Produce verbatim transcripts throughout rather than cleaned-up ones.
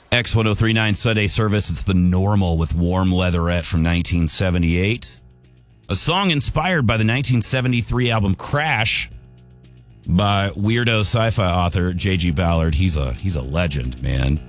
X ten thirty-nine Sunday Service. It's The Normal with Warm Leatherette from nineteen seventy-eight. A song inspired by the nineteen seventy-three album Crash by weirdo sci-fi author J G Ballard. He's a he's a legend, man.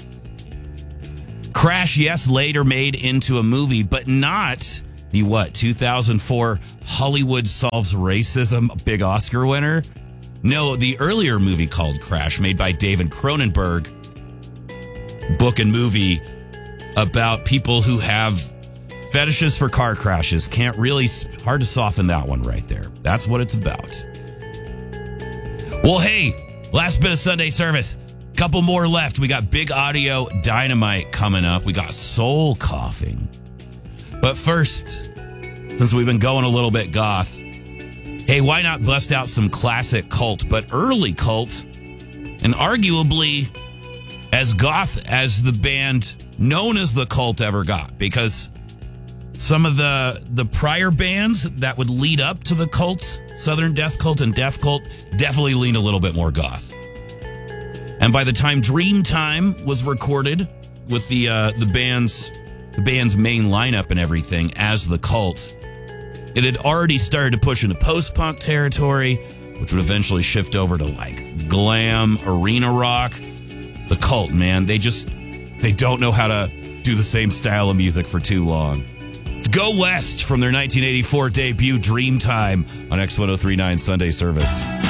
Crash, yes, later made into a movie, but not the what, two thousand four Hollywood Solves Racism big Oscar winner? No, the earlier movie called Crash, made by David Cronenberg. Book and movie about people who have fetishes for car crashes. Can't really, hard to soften that one right there. That's what it's about. Well, hey, last bit of Sunday service. Couple more left. We got Big Audio Dynamite coming up. We got Soul Coughing. But first, since we've been going a little bit goth, hey, why not bust out some classic Cult, but early Cult, and arguably as goth as the band known as the Cult ever got, because some of the the prior bands that would lead up to the Cults, Southern Death Cult and Death Cult, definitely leaned a little bit more goth. And by the time Dreamtime was recorded with the uh, the band's the band's main lineup and everything as the Cult, it had already started to push into post-punk territory, which would eventually shift over to like glam, arena rock. The Cult, man, they just, they don't know how to do the same style of music for too long. It's Go West from their nineteen eighty-four debut Dreamtime on X ten thirty-nine Sunday Service.